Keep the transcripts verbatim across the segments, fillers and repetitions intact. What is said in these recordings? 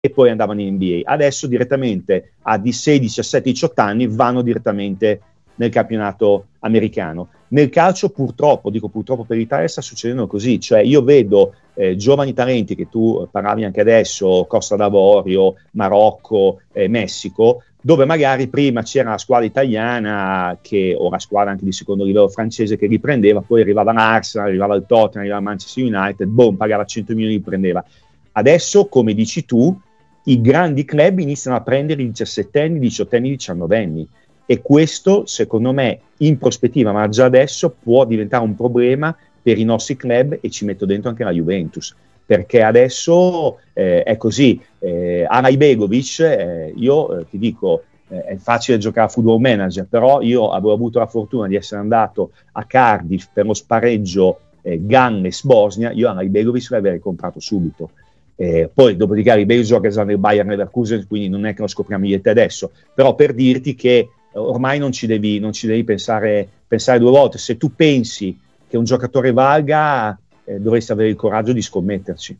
e poi andavano in N B A. Adesso direttamente a di sedici, diciassette, diciotto anni vanno direttamente nel campionato americano. Nel calcio purtroppo, dico purtroppo per l'Italia, sta succedendo così, cioè io vedo eh, giovani talenti che tu parlavi anche adesso, Costa d'Avorio, Marocco, eh, Messico, dove magari prima c'era la squadra italiana che, o la squadra anche di secondo livello francese che riprendeva, poi arrivava l'Arsenal, arrivava il Tottenham, arrivava Manchester United, boom, pagava cento milioni e riprendeva. Adesso, come dici tu, i grandi club iniziano a prendere i diciassettenni, diciottenni, diciannovenni, e questo secondo me in prospettiva, ma già adesso, può diventare un problema per i nostri club, e ci metto dentro anche la Juventus, perché adesso eh, è così. eh, Ana Ibegovic, eh, io eh, ti dico, eh, è facile giocare a Football Manager, però io avevo avuto la fortuna di essere andato a Cardiff per lo spareggio eh, Gannes-Bosnia, io Ana Ibegovic l'avrei comprato subito. Eh, poi dopodiché Ibegovic gioca già nel Bayern Leverkusen, quindi non è che lo scopriamo io e te adesso, però per dirti che ormai non ci devi, non ci devi pensare, pensare due volte. Se tu pensi che un giocatore valga, eh, dovresti avere il coraggio di scommetterci.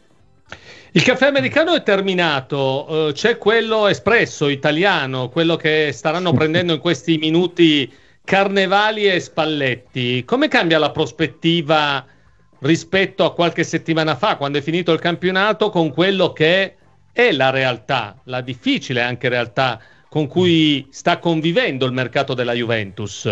Il caffè americano è terminato, uh, c'è quello espresso italiano, quello che staranno prendendo in questi minuti Carnevali e Spalletti. Come cambia la prospettiva rispetto a qualche settimana fa, quando è finito il campionato, con quello che è la realtà, la difficile anche realtà con cui sta convivendo il mercato della Juventus?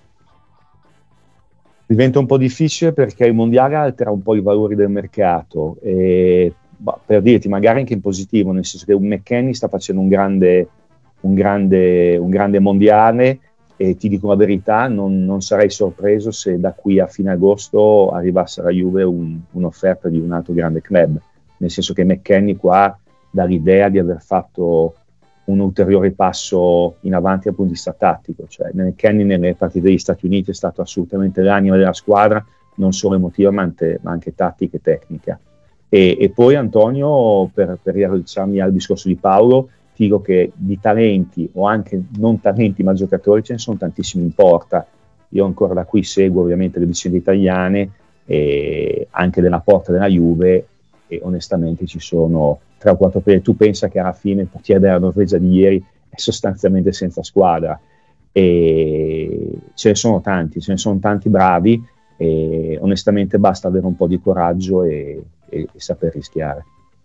Diventa un po' difficile perché il mondiale altera un po' i valori del mercato, e, bah, per dirti, magari anche in positivo, nel senso che un McKennie sta facendo un grande, un grande, un grande mondiale, e ti dico la verità, non, non sarei sorpreso se da qui a fine agosto arrivasse alla Juve un, un'offerta di un altro grande club, nel senso che McKennie qua dà l'idea di aver fatto un ulteriore passo in avanti dal punto di vista tattico, cioè McKennie nelle partite degli Stati Uniti è stato assolutamente l'anima della squadra, non solo emotiva ma anche, ma anche tattica e tecnica. E, e poi Antonio, per, per riallacciarmi al discorso di Paolo, ti dico che di talenti, o anche non talenti ma giocatori, ce ne sono tantissimi in porta. Io ancora da qui seguo ovviamente le vicende italiane, e anche della porta della Juve, e onestamente ci sono tre o quattro per tu pensa che alla fine il portiere della Norvegia di ieri è sostanzialmente senza squadra, e ce ne sono tanti, ce ne sono tanti bravi, e onestamente basta avere un po' di coraggio e, e, e saper rischiare.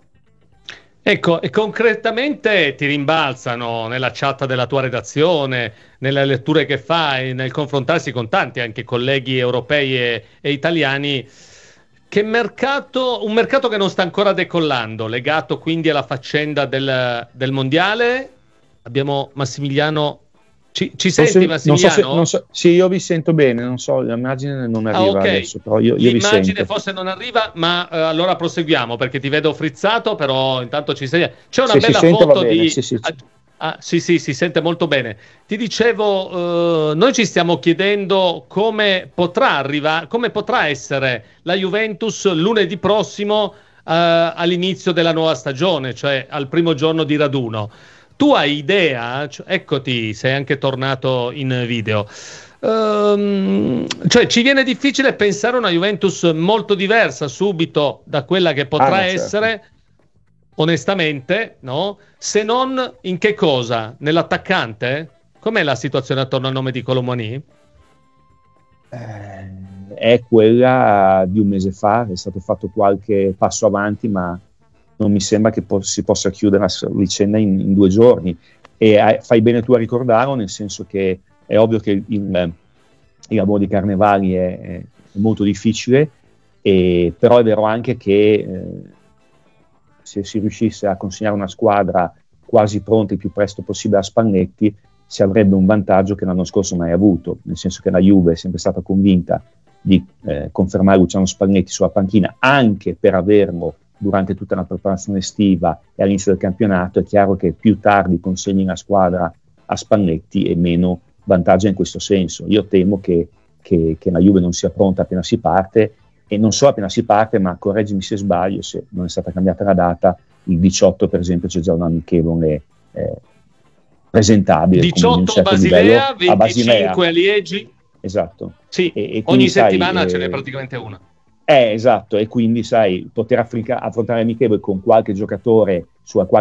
Ecco, e concretamente ti rimbalzano nella chat della tua redazione, nelle letture che fai, nel confrontarsi con tanti anche colleghi europei e, e italiani, che mercato, un mercato che non sta ancora decollando, legato quindi alla faccenda del, del mondiale. Abbiamo Massimiliano, ci, ci senti so, Massimiliano? Non so se, non so, sì, io vi sento bene, non so, l'immagine non arriva ah, okay. adesso, però io, io vi sento. L'immagine forse non arriva, ma uh, allora proseguiamo, perché ti vedo frizzato, però intanto ci sei. C'è una se bella sente, foto di... Sì, sì. Ah, sì, sì, si sente molto bene. Ti dicevo, eh, noi ci stiamo chiedendo come potrà arrivare, come potrà essere la Juventus lunedì prossimo eh, all'inizio della nuova stagione, cioè al primo giorno di raduno. Tu hai idea? Cioè, eccoti, sei anche tornato in video. Um, cioè ci viene difficile pensare a una Juventus molto diversa subito da quella che potrà ah, essere, certo. Onestamente, no? Se non in che cosa? Nell'attaccante? Com'è la situazione attorno al nome di Colomani? Eh, è quella di un mese fa, è stato fatto qualche passo avanti, ma non mi sembra che po- si possa chiudere la vicenda in, in due giorni. E eh, fai bene tu a ricordarlo, nel senso che è ovvio che il, il, il lavoro di Carnevali è, è molto difficile, e, però è vero anche che eh, se si riuscisse a consegnare una squadra quasi pronta il più presto possibile a Spalletti, si avrebbe un vantaggio che l'anno scorso mai avuto, nel senso che la Juve è sempre stata convinta di eh, confermare Luciano Spalletti sulla panchina, anche per averlo durante tutta la preparazione estiva e all'inizio del campionato. È chiaro che più tardi consegni la squadra a Spalletti e meno vantaggio in questo senso. Io temo che, che, che la Juve non sia pronta appena si parte, e non solo appena si parte, ma correggimi se sbaglio, se non è stata cambiata la data, il diciotto per esempio c'è già un amichevole eh, presentabile. diciotto certo a Basilea, livello, a venticinque a Liegi. Esatto. Sì, e, e quindi, ogni sai, settimana eh, ce n'è praticamente una. Eh, esatto, e quindi sai, poter affronca- affrontare amichevole con qualche giocatore sulla quale